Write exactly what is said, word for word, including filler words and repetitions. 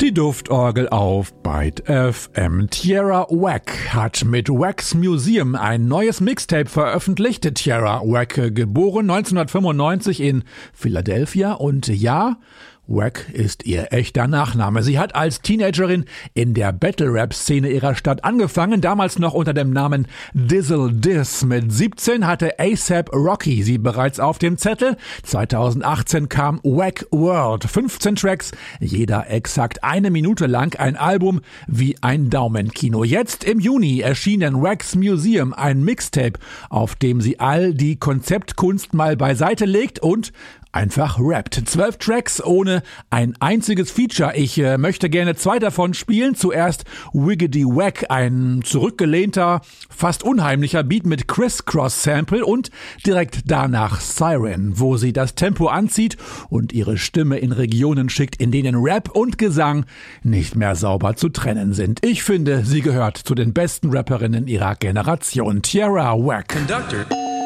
Die Duftorgel auf Byte F M. Tierra Whack hat mit Wax Museum ein neues Mixtape veröffentlicht. Tierra Whack, geboren neunzehnhundertfünfundneunzig in Philadelphia, und ja, Whack ist ihr echter Nachname. Sie hat als Teenagerin in der Battle-Rap-Szene ihrer Stadt angefangen, damals noch unter dem Namen Dizzle Diz. Mit siebzehn hatte A$AP Rocky sie bereits auf dem Zettel. zweitausendachtzehn kam Whack World. fünfzehn Tracks, jeder exakt eine Minute lang, ein Album wie ein Daumenkino. Jetzt im Juni erschien in Wax Museum ein Mixtape, auf dem sie all die Konzeptkunst mal beiseite legt und einfach rappt. Zwölf Tracks ohne ein einziges Feature. Ich äh, möchte gerne zwei davon spielen. Zuerst Wiggity Wack, ein zurückgelehnter, fast unheimlicher Beat mit Criss-Cross-Sample, und direkt danach Siren, wo sie das Tempo anzieht und ihre Stimme in Regionen schickt, in denen Rap und Gesang nicht mehr sauber zu trennen sind. Ich finde, sie gehört zu den besten Rapperinnen ihrer Generation. Tierra Whack. Conductor.